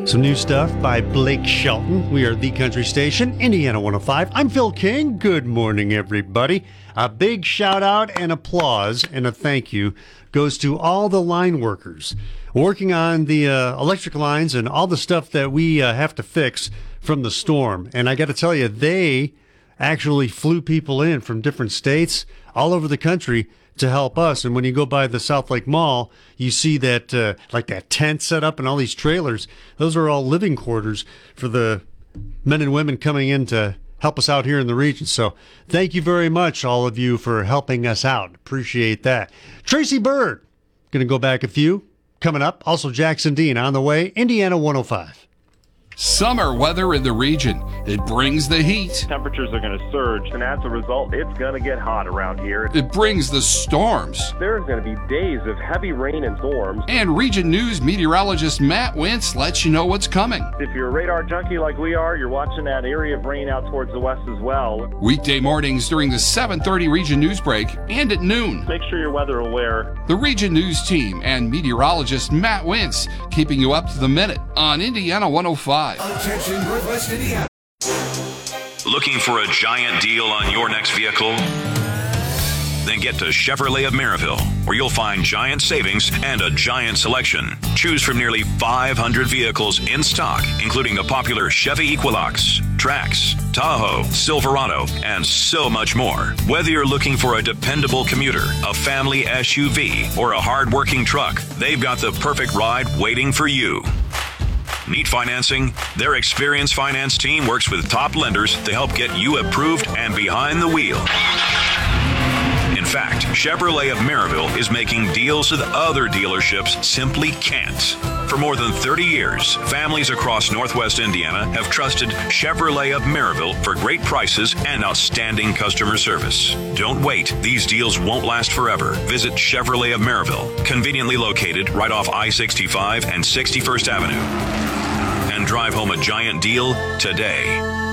Some new stuff by Blake Shelton. We are the country station, Indiana 105. I'm Phil King. Good morning, everybody. A big shout out and applause and a thank you goes to all the line workers working on the electric lines and all the stuff that we have to fix from the storm. And I got to tell you, they actually flew people in from different states all over the country to help us. And when you go by the South Lake Mall, you see that like that tent set up and all these trailers. Those are all living quarters for the men and women coming in to help us out here in the region. So thank you very much, all of you, for helping us out. Appreciate that. Tracy Bird, going to go back a few coming up. Also Jackson Dean on the way, Indiana 105. Summer weather in the region. It brings the heat. Temperatures are going to surge, and as a result, it's going to get hot around here. It brings the storms. There's going to be days of heavy rain and storms. And Region News meteorologist Matt Wentz lets you know what's coming. If you're a radar junkie like we are, you're watching that area of rain out towards the west as well. Weekday mornings during the 7:30 Region News break and at noon. Make sure you're weather aware. The Region News team and meteorologist Matt Wentz keeping you up to the minute on Indiana 105. Attention, Northwest Indiana. Looking for a giant deal on your next vehicle? Then get to Chevrolet of Maryville, where you'll find giant savings and a giant selection. Choose from nearly 500 vehicles in stock, including the popular Chevy Equinox, Trax, Tahoe, Silverado, and so much more. Whether you're looking for a dependable commuter, a family SUV, or a hard-working truck, they've got the perfect ride waiting for you. Need financing? Their experienced finance team works with top lenders to help get you approved and behind the wheel. In fact, Chevrolet of Maryville is making deals that other dealerships simply can't. For more than 30 years, families across Northwest Indiana have trusted Chevrolet of Maryville for great prices and outstanding customer service. Don't wait. These deals won't last forever. Visit Chevrolet of Maryville, conveniently located right off I-65 and 61st Avenue. And drive home a giant deal today.